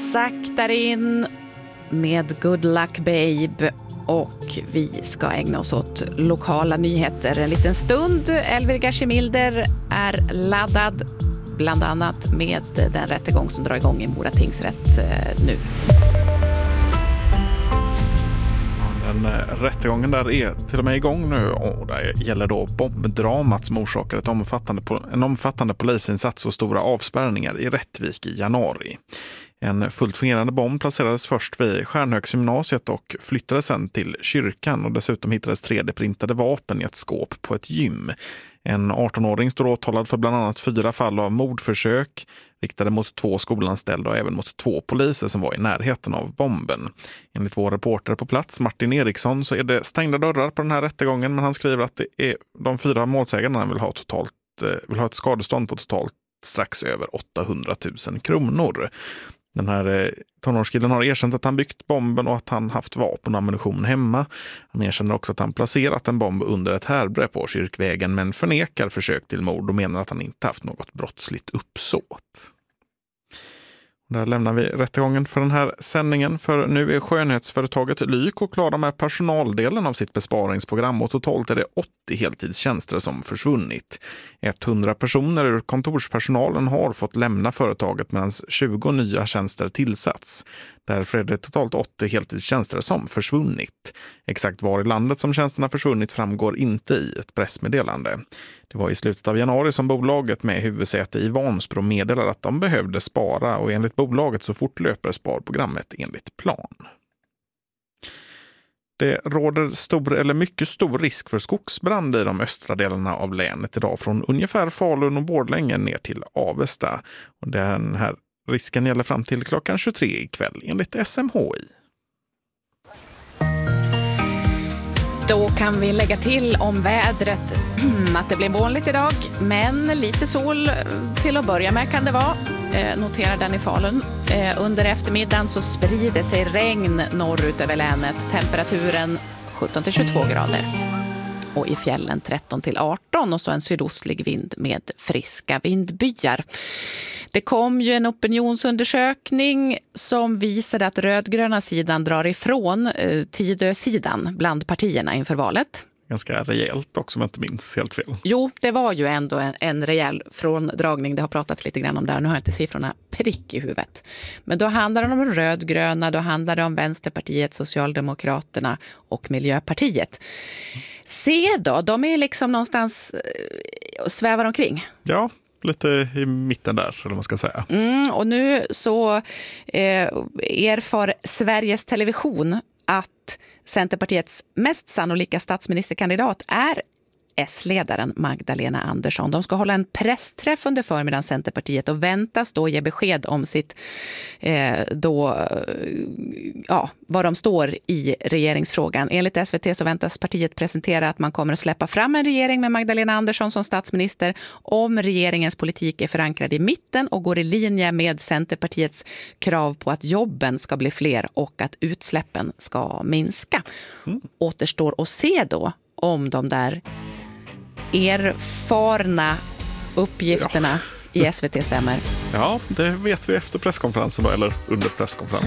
saktar in med Good Luck Babe och vi ska ägna oss åt lokala nyheter en liten stund. Elvir Gashimilder är laddad bland annat med den rättegång som drar igång i Mora tingsrätt nu. Den rättegången där är till och med igång nu och det gäller då bombdramat som orsakade en omfattande polisinsats och stora avspärrningar i Rättvik i januari. En fullt fungerande bomb placerades först vid Stjärnhögsgymnasiet och flyttades sedan till kyrkan och dessutom hittades 3D-printade vapen i ett skåp på ett gym. En 18-åring står åtalad för bland annat 4 fall av mordförsök riktade mot 2 skolanställda och även mot 2 poliser som var i närheten av bomben. Enligt vår reporter på plats, Martin Eriksson, så är det stängda dörrar på den här rättegången, men han skriver att det är de 4 målsägarna vill ha ett skadestånd på totalt strax över 800 000 kronor. Den här tonårskillen har erkänt att han byggt bomben och att han haft vapen och ammunition hemma. Han erkänner också att han placerat en bomb under ett härbre på Kyrkvägen men förnekar försök till mord och menar att han inte haft något brottsligt uppsåt. Där lämnar vi rättegången för den här sändningen, för nu är skönhetsföretaget Lyko klara med personaldelen av sitt besparingsprogram och totalt är det 80 heltidstjänster som försvunnit. 100 personer ur kontorspersonalen har fått lämna företaget medan 20 nya tjänster tillsatts. Därför är det totalt 80 heltidstjänster som försvunnit. Exakt var i landet som tjänsterna försvunnit framgår inte i ett pressmeddelande. Det var i slutet av januari som bolaget med huvudsäte i Vansbro meddelade att de behövde spara och enligt bolaget så fortlöper sparprogrammet enligt plan. Det råder mycket stor risk för skogsbrand i de östra delarna av länet idag från ungefär Falun och Borlänge ner till Avesta. Och den här risken gäller fram till klockan 23 ikväll enligt SMHI. Då kan vi lägga till om vädret att det blir molnigt idag, men lite sol till att börja med kan det vara. Notera den i Falun. Under eftermiddagen så sprider sig regn norrut över länet. Temperaturen 17-22 grader. Och i fjällen 13-18 och så en sydostlig vind med friska vindbyar. Det kom ju en opinionsundersökning som visade att rödgröna sidan drar ifrån Tidö-sidan bland partierna inför valet. Ganska rejält också, om jag inte minns helt fel. Jo, det var ju ändå en rejäl fråndragning. Det har pratats lite grann om där. Nu har jag inte siffrorna prick i huvudet. Men då handlar det om de rödgröna, då handlar det om Vänsterpartiet, Socialdemokraterna och Miljöpartiet. Se då, de är liksom någonstans och svävar omkring. Ja, lite i mitten där, eller vad man ska säga. Och nu så erfar Sveriges Television att Centerpartiets mest sannolika statsministerkandidat är S-ledaren Magdalena Andersson. De ska hålla en pressträff under förmiddagen Centerpartiet och väntas då ge besked om sitt var de står i regeringsfrågan. Enligt SVT så väntas partiet presentera att man kommer att släppa fram en regering med Magdalena Andersson som statsminister om regeringens politik är förankrad i mitten och går i linje med Centerpartiets krav på att jobben ska bli fler och att utsläppen ska minska. Återstår att se då om de där erfarna uppgifterna i SVT stämmer. Ja, det vet vi efter presskonferensen då, eller under presskonferensen.